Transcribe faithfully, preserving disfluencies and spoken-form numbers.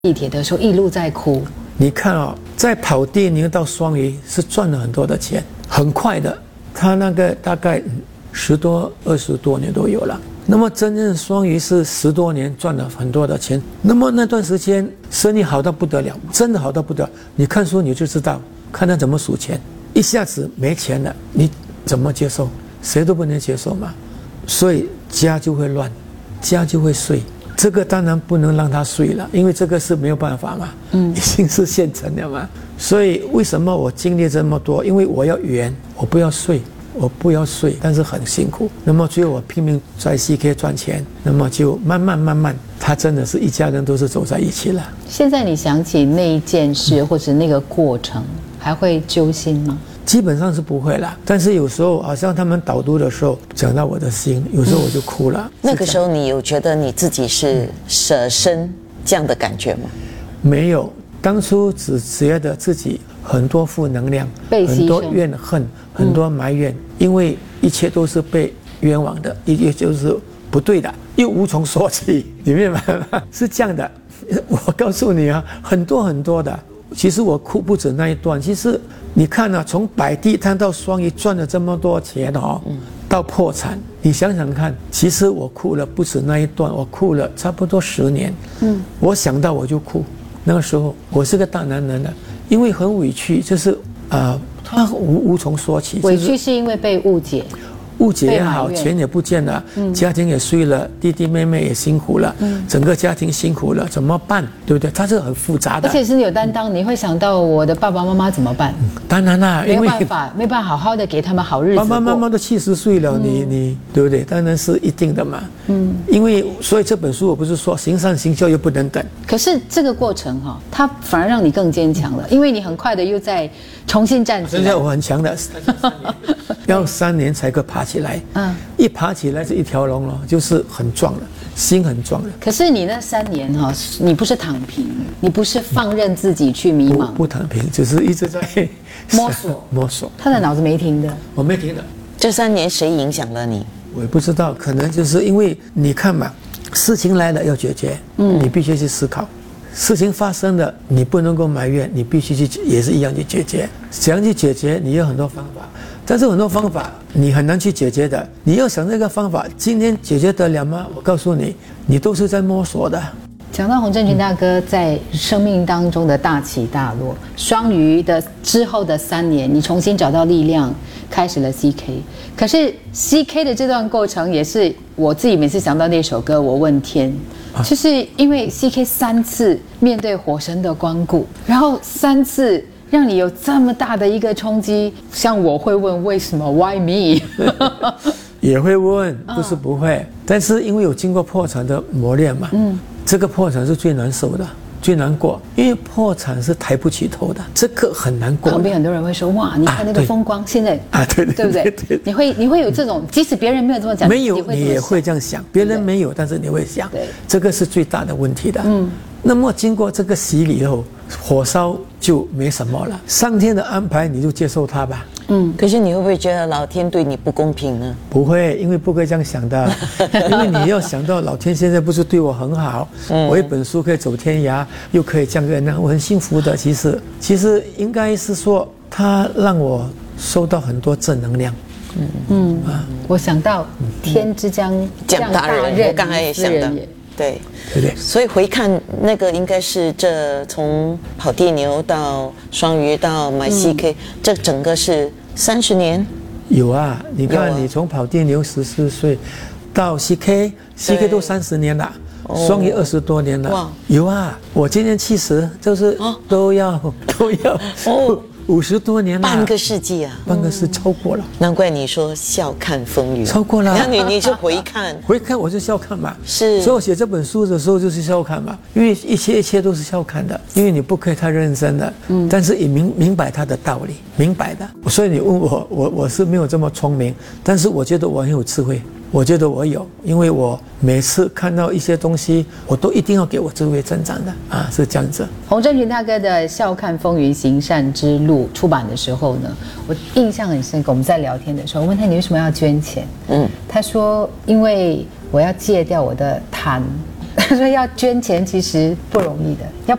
地铁的时候一路在哭。 你看哦，在跑地牛到双鱼是赚了很多的钱，很快的，他那个大概十多、二十多年都有了。那么真正双鱼是十多年赚了很多的钱。那么那段时间生意好到不得了，真的好到不得了。你看书你就知道，看他怎么数钱，一下子没钱了，你怎么接受？谁都不能接受嘛。所以家就会乱，家就会碎。这个当然不能让它碎了，因为这个是没有办法嘛，嗯，已经是现成的嘛。所以为什么我经历这么多？因为我要圆，我不要碎，我不要碎，但是很辛苦。那么最后我拼命在 C K 赚钱，那么就慢慢慢慢，他真的是一家人都是走在一起了。 现在你想起那一件事或者那个过程，还会揪心吗？ 基本上是不会啦，但是有时候好像他们导读的时候讲到我的心，有时候我就哭了。嗯、 那个时候你有觉得你自己是舍身这样的感觉吗？ 没有，当初只觉得自己很多负能量，很多怨恨，很多埋怨，嗯、因为一切都是被冤枉的，也就是不对的，又无从说起，你明白吗？是这样的，我告诉你啊，很多很多的。其实我哭不止那一段，其实你看啊，从摆地摊到双鱼赚了这么多钱哦，嗯、到破产，你想想看，其实我哭了不止那一段，我哭了差不多十年。嗯，我想到我就哭。那个时候我是个大男人了，因为很委屈，就是啊、呃，他无无从说起。 委屈是因为被误解。 误解也好，钱也不见了，嗯、家庭也碎了，弟弟妹妹也辛苦了，嗯、整个家庭辛苦了，怎么办？对不对？它是很复杂的， 而且是有担当。你会想到我的爸爸妈妈怎么办？ 嗯、当然啦， 没有办法，没办法好好的给他们好日子过。 爸爸妈妈都七十岁了，嗯、你你对不对？当然是一定的嘛。嗯，因为所以这本书我不是说行善行孝又不能等。 可是这个过程哈，它反而让你更坚强了，因为你很快的又在重新站起来。 现在我很强的，要三年才可以爬起来。嗯。一爬起来是一条龙了，就是很壮了，心很壮了。 可是你那三年哈，你不是躺平，你不是放任自己去迷茫， 不, 不躺平，只是一直在摸索摸索。 他的脑子没停的， 我没停的。 这三年谁影响了你？ 我也不知道，可能就是因为你看嘛，事情来了要解决，嗯，你必须去思考。事情发生了，你不能够埋怨，你必须去也是一样去解决。想要去解决，你有很多方法。但是很多方法你很难去解决的，你要想这个方法今天解决得了吗？我告诉你，你都是在摸索的。 讲到洪振群大哥在生命当中的大起大落，双鱼的之后的三年，你重新找到力量，开始了 C K。可是 C K 的这段过程，也是我自己每次想到那首歌《我问天》，啊、就是因为 C K 三次面对火神的光顾，然后三次让你有这么大的一个冲击。像我会问为什么 ，Why me？ 也会问，不是不会，嗯、但是因为有经过破产的磨练嘛，嗯，这个破产是最难受的，最难过，因为破产是抬不起头的，这个很难过。 旁边很多人会说，哇，你看那个风光，啊、现在啊，对对对不对？对对对，你会你会有这种，即使别人没有这么讲， 没有你也会这样想，别人没有，但是你会想，对，这个是最大的问题的。嗯，那么经过这个洗礼后，火烧就没什么了，上天的安排你就接受它吧。 嗯，可是你会不会觉得老天对你不公平呢？ 不会，因为不会这样想的，因为你要想到老天现在不是对我很好，嗯、我一本书可以走天涯，又可以这样个人，我很幸福的。其实，其实应该是说，他让我收到很多正能量。 嗯嗯啊，我想到天之将降大任， 我刚才也想到。对对对， 所以回看那个应该是这从跑地牛到双鱼到买 C K，、嗯、这整个是三十年。 有啊，你看、啊、你从跑地牛十四岁到 C K，C K 都三十年了，双鱼二十多年了。有啊，我今年七十，就是都要、哦、都要。哦五十多年了， 半个世纪啊， 半个世纪超过了。 难怪你说笑看风云， 超过了。 然后你你是回看， 回看我就笑看嘛， 是。 所以我写这本书的时候就是笑看嘛，因为一切一切都是笑看的，因为你不可以太认真的，嗯，但是也明明白它的道理，明白的。所以你问我，我我是没有这么聪明，但是我觉得我很有智慧。我觉得我有，因为我每次看到一些东西，我都一定要给我智慧增长的啊，是这样子。 洪振群大哥的《笑看风云行善之路》出版的时候呢，我印象很深刻。我们在聊天的时候，我问他你为什么要捐钱？嗯，他说因为我要戒掉我的贪。 他说要捐钱其实不容易的，要